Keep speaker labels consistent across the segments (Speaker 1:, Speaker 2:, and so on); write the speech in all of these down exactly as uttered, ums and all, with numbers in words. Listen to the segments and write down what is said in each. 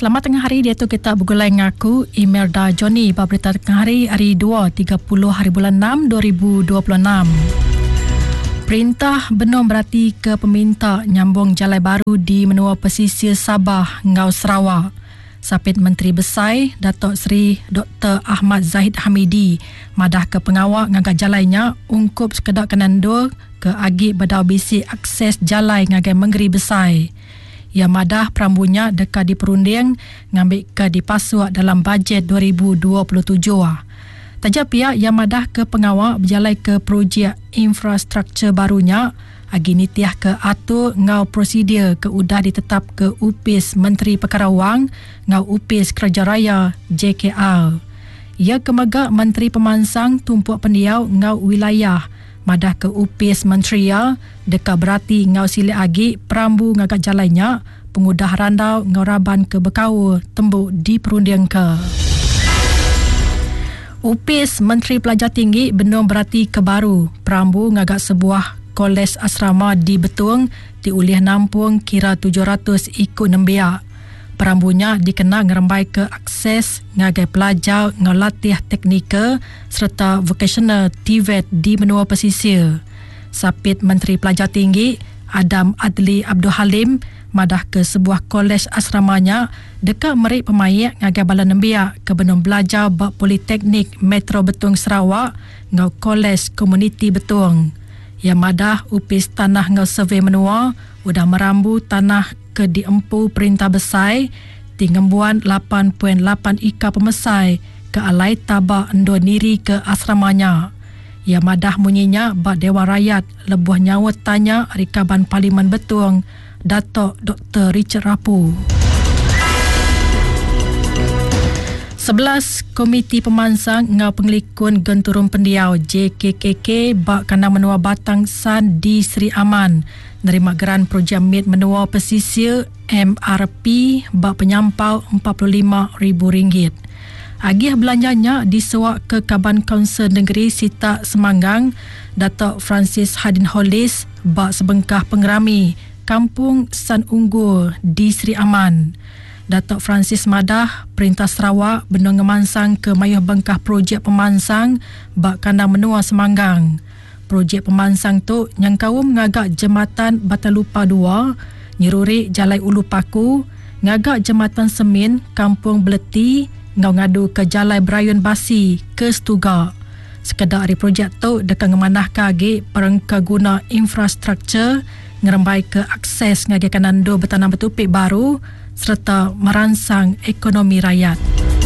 Speaker 1: Selamat tengah hari, dia tu kita bergulai dengan aku Imelda Johnny. Berita tengah hari hari dua tiga puluh hari bulan enam dua ribu dua puluh enam. Perintah Benua berarti ke peminta nyambung jalan baru di menua pesisir Sabah, Ngau Sarawak. Sapit Menteri Besar Datuk Seri Doktor Ahmad Zahid Hamidi madah ke pengawal ngagak jalannya ungkup sekedar kenando ke agi badau bisi akses jalan ngagai Menggeri Besar. Ia madah perambunya dekat diperunding ngambil ke dipasuak dalam bajet dua ribu dua puluh tujuh. Tajak pihak yang madah ke pengawal berjalan ke projek infrastruktur barunya agi nitiah ke atur ngau prosedur ke udah ditetap ke U P I S Menteri Perkara Wang ngau U P I S Kerja Raya J K R. Ia kemagak Menteri Pemansang Tumpuak Pendiau ngau wilayah madah ke U P I S Menteri ya dekat berarti ngau silik agi perambu ngagak jalannya pengudah randau ngau raban ke Bekau tembuk di perunding ke. U P I S Menteri Pelajar Tinggi Benua berarti ke baru perambu ngagak sebuah kolej asrama di Betung diulih nampung kira tujuh ratus ikut nembiak. Perambunya dikenal ngerembai ke akses ngagai pelajar ngelatih teknika serta vocational T V E T di menua pesisir. Sapit Menteri Pelajar Tinggi Adam Adli Abdul Halim madah ke sebuah kolej asramanya dekat merik pemayak ngagai bala nembiak ke benung belajar bak Politeknik Metro Betung Sarawak ngau kolej komuniti Betung. Yang madah U P I S Tanah ngau survey menua udah merambu tanah ke diempu perintah besar tingembuan lapan perpuluhan lapan ika pemesai ke alai tabak Endoniri ke asramanya. Ia madah munyinya bak Dewan Rakyat lebuh nyawut tanya Rikaban Parlimen Betung Datuk Doktor Richard Rapu. Sebelas Komiti Pemansang ngau pengelikun Genturun Pendiau J K K K bak kandang menua Batang San di Seri Aman nerima geran projek mit menua pesisir M R P bak penyampau empat puluh lima ribu ringgit. Agih belanjanya disuak ke Kaban Kaunsil Negeri Sita Semanggang Datuk Francis Hadin Hollis bak sebengkah pengerami Kampung San Unggul di Seri Aman. Datuk Francis madah Perintah Sarawak benung ngemansang ke mayuh bengkah projek pemansang bak kandang menua Semanggang. Projek pemansang tu nyangkawum ngagak jembatan Batalupa dua, nyiruri Jalai Ulu Paku, ngagak jembatan Semin Kampung Beleti, ngau ngadu ke Jalai Berayun Basi ke Setuga. Sekedar hari projek tu dekat ngemanah kage perengka guna infrastruktur ngerembai ke akses ngagi kanando bertanam betupik baru serta merangsang ekonomi rakyat.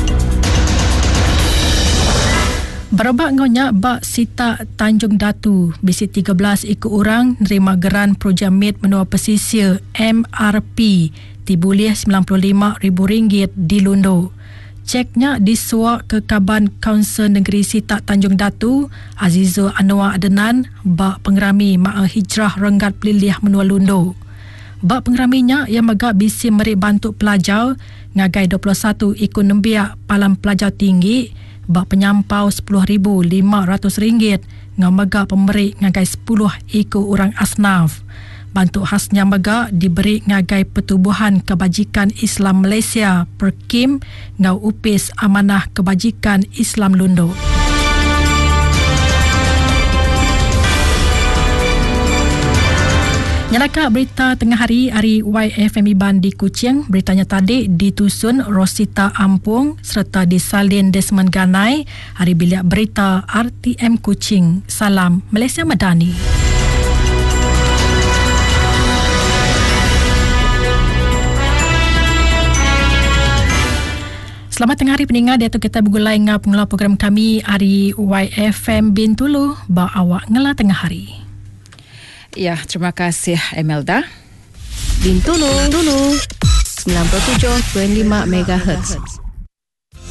Speaker 1: Berebak ngonya bak Sita Tanjung Datu bisi tiga belas ikut orang nerima geran projek mit menua pesisir M R P tibulih sembilan puluh lima ribu ringgit di Lundo. Ceknya disuak ke Kaban Kaunsil Negeri Sita Tanjung Datu Azizul Anwar Adenan bak pengerami Ma'a Hijrah Renggat Pelilih menua Lundo. Bak pengeraminya yang megak bisi merik bantu pelajar ngagai dua puluh satu ikut nembiak Palang Pelajar Tinggi bak penyampau sepuluh ribu lima ratus ringgit ngau megak pemerik ngagai sepuluh ikut orang asnaf. Bantu khasnya megak diberi ngagai Pertubuhan Kebajikan Islam Malaysia Perkim ngau U P I S Amanah Kebajikan Islam Lundo. Nyalaka berita tengah hari hari Y F M Iban di Kuching. Beritanya tadi ditusun Rosita Ampung serta disalin Desmond Ganai. Hari bilik berita R T M Kuching. Salam Malaysia Madani. Selamat tengah hari pendengar, dia tu kita bergulai dengan pengelola program kami hari Y F M Bintulu ba awak ngela tengah hari.
Speaker 2: Ya, terima kasih Imelda.
Speaker 3: Bintulu dulu sembilan puluh tujuh perpuluhan lima megahertz.